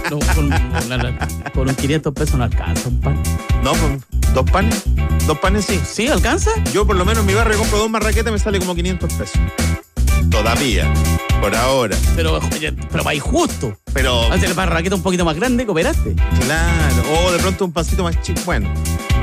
No, con un 500 pesos no alcanza un pan. No, pues, ¿dos panes? ¿Dos panes sí? ¿Sí alcanza? Yo por lo menos en mi barrio compro 2 marraquetas y me sale como 500 pesos. Todavía, por ahora. Pero va ahí justo. Pero, Hacer la raqueta un poquito más grande, cooperaste. claro, o de pronto un pancito más chico. Bueno,